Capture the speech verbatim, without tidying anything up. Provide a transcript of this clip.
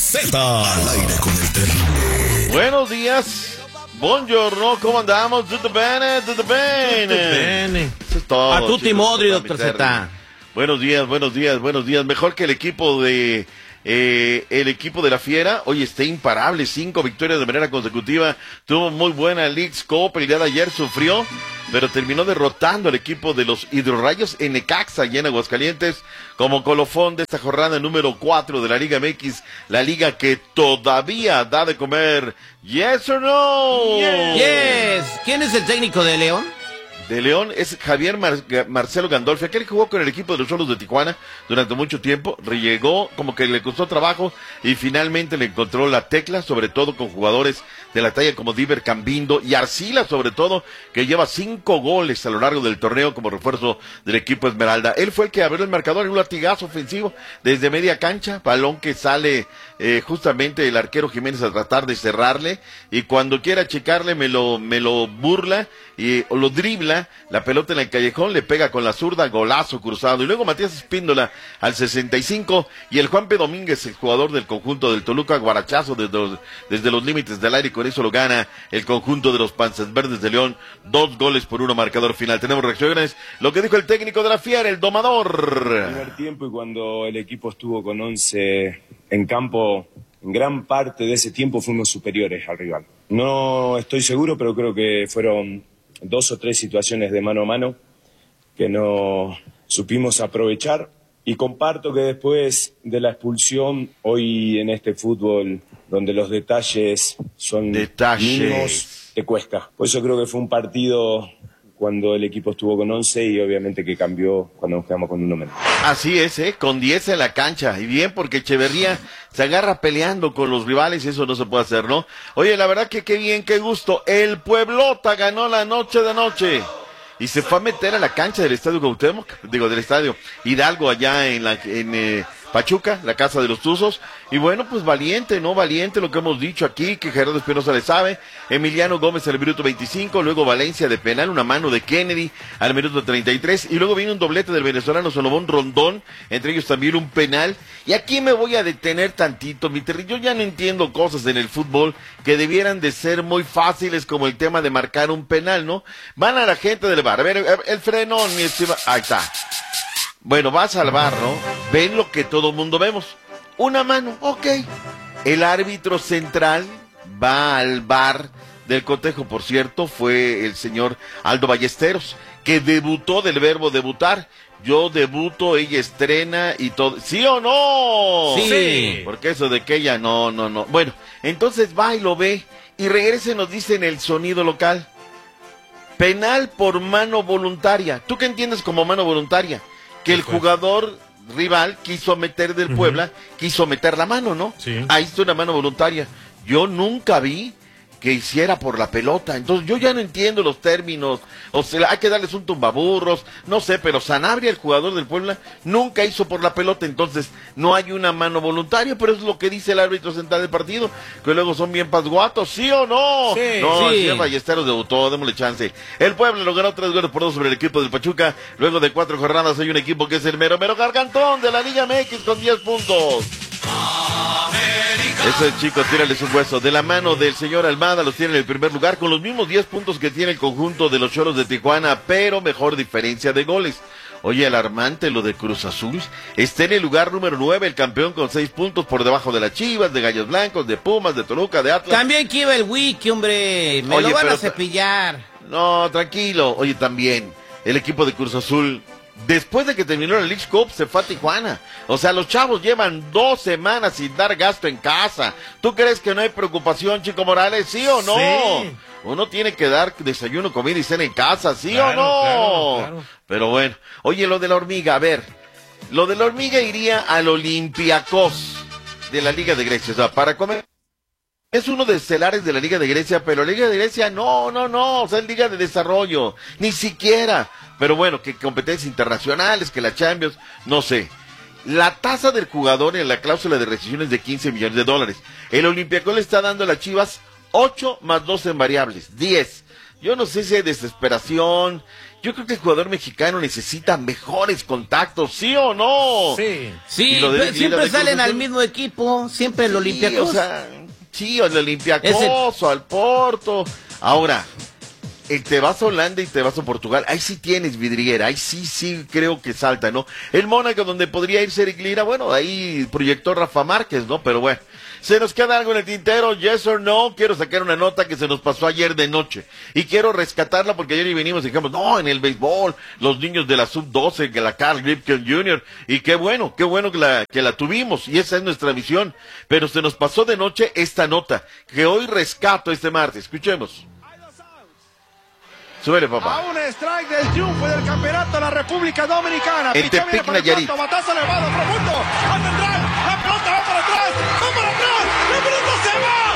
Z. Al aire con el terrible. Buenos días. Buongiorno, ¿cómo andamos? Tutto bene, tutto bene. Tutto bene. Eso es todo. A tutti modri, doctor Z. Buenos días, buenos días, buenos días. Mejor que el equipo de... Eh, el equipo de la Fiera, hoy está imparable, cinco victorias de manera consecutiva, tuvo muy buena Leagues Cup, el día de ayer sufrió, pero terminó derrotando al equipo de los Hidrorrayos en Necaxa y en Aguascalientes, como colofón de esta jornada número cuatro de la Liga M X, la liga que todavía da de comer. ¿Yes or no? Yes. yes. ¿Quién es el técnico de León? De León es Javier Mar Marcelo Gandolfi, aquel que jugó con el equipo de los Cholos de Tijuana durante mucho tiempo, llegó como que le costó trabajo y finalmente le encontró la tecla, sobre todo con jugadores de la talla como Diver Cambindo y Arcila, sobre todo, que lleva cinco goles a lo largo del torneo como refuerzo del equipo Esmeralda. Él fue el que abrió el marcador en un latigazo ofensivo desde media cancha, balón que sale eh, justamente el arquero Jiménez a tratar de cerrarle, y cuando quiera checarle me lo, me lo burla y o lo dribla, la pelota en el callejón, le pega con la zurda, golazo cruzado, y luego Matías Espíndola al sesenta y cinco, y el Juanpe Domínguez, el jugador del conjunto del Toluca, guarachazo desde los, desde los límites del aire, y con eso lo gana el conjunto de los Panzas Verdes de León, dos goles por uno, marcador final. Tenemos reacciones, lo que dijo el técnico de la Fiera, el domador. Primer tiempo, y cuando el equipo estuvo con once en campo, en gran parte de ese tiempo fuimos superiores al rival. No estoy seguro, pero creo que fueron dos o tres situaciones de mano a mano que no supimos aprovechar, y comparto que después de la expulsión, hoy en este fútbol donde los detalles son detalles. mínimos, te cuesta. Por eso creo que fue un partido cuando el equipo estuvo con once, y obviamente que cambió cuando nos quedamos con uno menos. Así es, ¿eh? Con diez en la cancha, y bien, porque Echeverría se agarra peleando con los rivales, y eso no se puede hacer, ¿no? Oye, la verdad que qué bien, qué gusto, el Pueblota ganó la noche de noche, y se fue a meter a la cancha del Estadio Cuauhtémoc, digo, del Estadio Hidalgo, allá en la, en eh, Pachuca, la casa de los Tuzos, y bueno, pues valiente, ¿no? Valiente lo que hemos dicho aquí, que Gerardo Espinosa le sabe. Emiliano Gómez al minuto veinticinco, luego Valencia de penal, una mano de Kennedy al minuto treinta y tres, y luego viene un doblete del venezolano Salomón Rondón, entre ellos también un penal, y aquí me voy a detener tantito, mi terri, yo ya no entiendo cosas en el fútbol que debieran de ser muy fáciles, como el tema de marcar un penal, ¿no? Van a la gente del bar, a ver, el frenón, mi estima, ahí está. Bueno, va a salvar, ¿no? Ven lo que todo mundo vemos. Una mano, ok. El árbitro central va al bar del cotejo, por cierto, fue el señor Aldo Ballesteros, que debutó del verbo debutar. Yo debuto, ella estrena y todo. ¿Sí o no? Sí. Porque eso de que ella no, no, no. Bueno, entonces va y lo ve, y regresa y nos dice en el sonido local: penal por mano voluntaria. ¿Tú qué entiendes como mano voluntaria? Que el jugador rival quiso meter del Puebla, uh-huh. quiso meter la mano, ¿no? Sí. Ahí está una mano voluntaria. Yo nunca vi que hiciera por la pelota, entonces yo ya no entiendo los términos, o sea, hay que darles un tumbaburros, no sé, pero Sanabria, el jugador del Puebla, nunca hizo por la pelota, entonces no hay una mano voluntaria, pero eso es lo que dice el árbitro central del partido, que luego son bien pasguatos, ¿sí o no? Sí, no, sí. el Ballesteros debutó, démosle chance. El Puebla lo ganó tres goles por dos sobre el equipo del Pachuca, luego de cuatro jornadas hay un equipo que es el mero mero gargantón de la Liga M X con diez puntos. Ese chico, tírales un hueso. De la mano del señor Almada, los tiene en el primer lugar, con los mismos diez puntos que tiene el conjunto de los Cholos de Tijuana, pero mejor diferencia de goles. Oye, alarmante lo de Cruz Azul. Está en el lugar número nueve, el campeón con seis puntos por debajo de las Chivas, de Gallos Blancos, de Pumas, de Toluca, de Atlas. También que iba el Wiki, hombre. Me Oye, lo van pero a cepillar. No, tranquilo. Oye, también, el equipo de Cruz Azul, después de que terminó la Leagues Cup, se fue a Tijuana. O sea, los chavos llevan dos semanas sin dar gasto en casa. ¿Tú crees que no hay preocupación, Chico Morales? ¿Sí o no? Sí. Uno tiene que dar desayuno, comida y cena en casa, ¿sí claro, o no? Claro, claro. Pero bueno, oye, lo de la hormiga, a ver. Lo de la hormiga iría al Olympiacos de la Liga de Grecia. O sea, para comer... Es uno de estelares de la Liga de Grecia, pero la Liga de Grecia no, no, no, o sea, es Liga de Desarrollo, ni siquiera. Pero bueno, que competencias internacionales, que la Champions, no sé. La tasa del jugador en la cláusula de rescisión es de quince millones de dólares. El Olympiacos le está dando a las Chivas ocho más dos en variables, diez. Yo no sé si hay desesperación. Yo creo que el jugador mexicano necesita mejores contactos, ¿sí o no? Sí. Sí, Y lo de- pero y siempre lo de salen Cruz al Azul. mismo equipo, siempre el Sí, Olympiacos. o sea, sí, o el Olympiacos, Ese- o al Porto. Ahora, el te vas a Holanda y te vas a Portugal, ahí sí tienes vidriera, ahí sí, sí creo que salta, ¿no? El Mónaco, donde podría irse Eric Lira, bueno, ahí proyectó Rafa Márquez, ¿no? Pero bueno, se nos queda algo en el tintero, yes or no, quiero sacar una nota que se nos pasó ayer de noche, y quiero rescatarla porque ayer y venimos y dijimos, no, en el béisbol, los niños de la sub doce, que la Carl Ripken junior, y qué bueno, qué bueno que la, que la tuvimos, y esa es nuestra misión, pero se nos pasó de noche esta nota, que hoy rescato este martes, escuchemos. Súbele, A papá. un strike del triunfo del campeonato de la República Dominicana. En Pichó viene Tepic, por el Nayarit. plato, batazo elevado, profundo. Va a centrar. La pelota va para atrás. Va para atrás. La pelota se va.